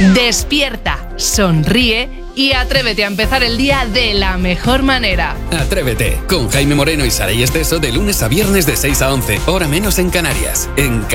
Despierta, sonríe y atrévete a empezar el día de la mejor manera. Atrévete, con Jaime Moreno y Saray Esteso de lunes a viernes de 6 a 11, hora menos en Canarias. En